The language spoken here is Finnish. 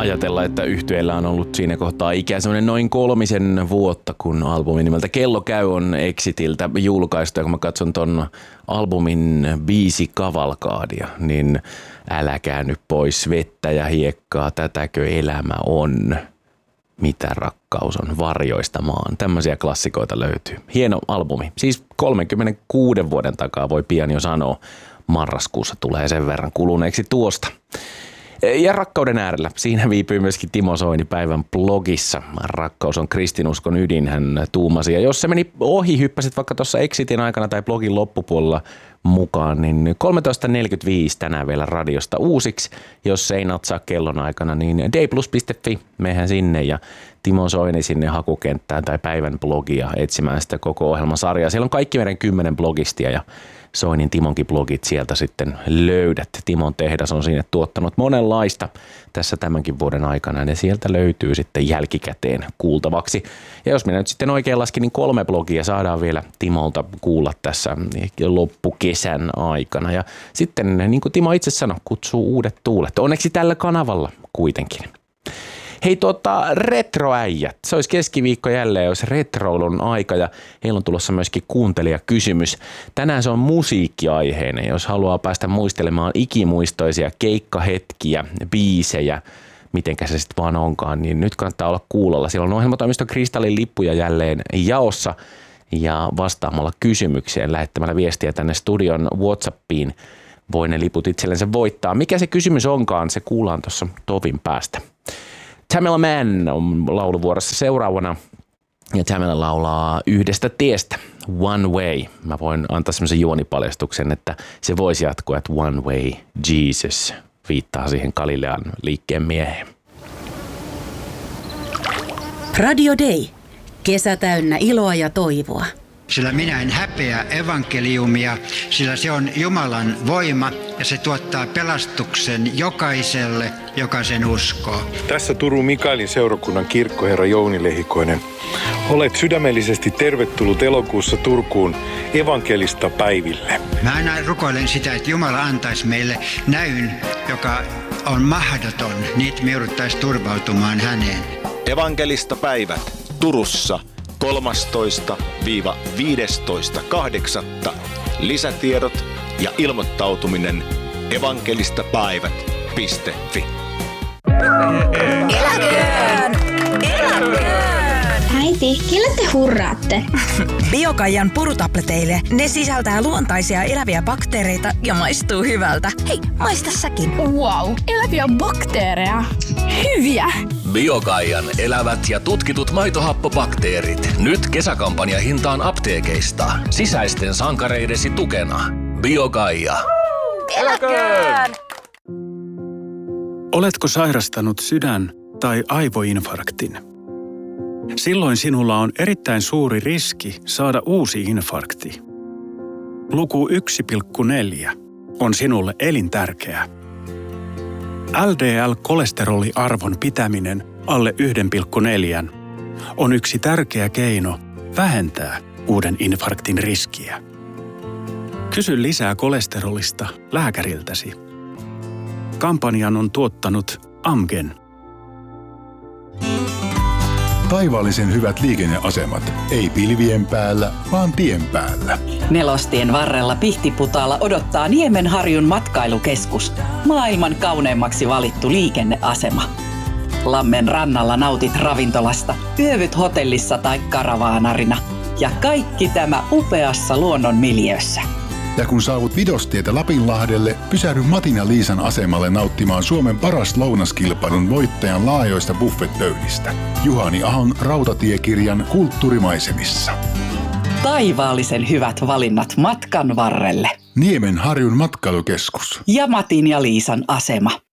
ajatella, että yhtyeellä on ollut siinä kohtaa ikää semmoinen noin 3 vuotta, kun albumi nimeltä Kello käy on Exitiltä julkaistu. Ja kun mä katson ton albumin biisikavalkaadia, niin älä nyt pois vettä ja hiekkaa, tätäkö elämä on. Mitä rakkaus on varjoista maan. Tämmöisiä klassikoita löytyy. Hieno albumi. Siis 36 vuoden takaa voi pian jo sanoa. Marraskuussa tulee sen verran kuluneeksi tuosta. Ja rakkauden äärellä. Siinä viipyy myöskin Timo Soini päivän blogissa. Rakkaus on kristinuskon ydin, hän tuumasi. Ja jos se meni ohi, hyppäsit vaikka tuossa Exitin aikana tai blogin loppupuolella mukaan, niin 13.45 tänään vielä radiosta uusiksi. Jos ei natsaa kellon aikana, niin dplus.fi, mehän sinne ja Timo Soini sinne hakukenttään tai päivän blogia etsimään sitä koko ohjelmasarjaa. Siellä on kaikki meidän 10 blogistia ja Soinin Timonkin blogit sieltä sitten löydät. Timon tehdas on sinne tuottanut monenlaista tässä tämänkin vuoden aikana. Ne sieltä löytyy sitten jälkikäteen kuultavaksi. Ja jos minä nyt sitten oikein laskin, niin 3 blogia saadaan vielä Timolta kuulla tässä loppukesän aikana. Ja sitten, niin kuin Timo itse sanoi, kutsuu uudet tuulet. Onneksi tällä kanavalla kuitenkin. Hei retroäijät, se olisi keskiviikko jälleen, jos retroilun aika ja heillä on tulossa myöskin kuuntelijakysymys. Tänään se on musiikkiaiheinen, jos haluaa päästä muistelemaan ikimuistoisia keikkahetkiä, biisejä, mitenkä se sitten vaan onkaan, niin nyt kannattaa olla kuulolla. Siellä on ohjelmatoimiston Kristallin lippuja jälleen jaossa ja vastaamalla kysymykseen lähettämällä viestiä tänne studion WhatsAppiin voi ne liput itsellensä voittaa. Mikä se kysymys onkaan, se kuullaan tuossa tovin päästä. Tamela Mann on lauluvuorossa seuraavana ja Tamela laulaa Yhdestä tiestä, One Way. Mä voin antaa semmoisen juonipaljastuksen, että se voisi jatkua, että One Way Jesus viittaa siihen Galilean liikkeen mieheen. Radio Day. Kesä täynnä iloa ja toivoa. Sillä minä en häpeä evankeliumia, sillä se on Jumalan voima ja se tuottaa pelastuksen jokaiselle, joka sen uskoo. Tässä Turun Mikaelin seurakunnan kirkkoherra Jouni Lehikoinen. Olet sydämellisesti tervetullut elokuussa Turkuun evankelista päiville. Mä aina rukoilen sitä, että Jumala antaisi meille näyn, joka on mahdoton, niin me jouduttaisiin turvautumaan häneen. Evankelista päivät Turussa 13-15.8. Lisätiedot ja ilmoittautuminen evangelistapäivät.fi. Eläköön! Eläköön! Äiti, kelle te hurraatte? Biokaian purutableteille. Ne sisältää luontaisia eläviä bakteereita ja maistuu hyvältä. Hei, maista säkin. Wow, eläviä bakteereja. Hyviä! Biokaian elävät ja tutkitut maitohappobakteerit. Nyt kesäkampanjahintaan apteekeista. Sisäisten sankareidesi tukena. Biokaia. Eläköön! Oletko sairastanut sydän- tai aivoinfarktin? Silloin sinulla on erittäin suuri riski saada uusi infarkti. Luku 1,4 on sinulle elintärkeä. LDL-kolesteroliarvon pitäminen alle 1,4 on yksi tärkeä keino vähentää uuden infarktin riskiä. Kysy lisää kolesterolista lääkäriltäsi. Kampanjan on tuottanut Amgen. Taivaallisen hyvät liikenneasemat. Ei pilvien päällä, vaan tien päällä. Nelostien varrella Pihtiputaalla odottaa Niemenharjun matkailukeskus. Maailman kauneimmaksi valittu liikenneasema. Lammen rannalla nautit ravintolasta, yövyt hotellissa tai karavaanarina. Ja kaikki tämä upeassa luonnon miljöössä. Ja kun saavut Vidostietä Lapinlahdelle, pysähdy Matin ja Liisan asemalle nauttimaan Suomen paras lounaskilpailun voittajan laajoista buffetpöydistä. Juhani Ahon rautatiekirjan Kulttuurimaisemissa. Taivaallisen hyvät valinnat matkan varrelle. Niemenharjun matkailukeskus. Ja Matin ja Liisan asema.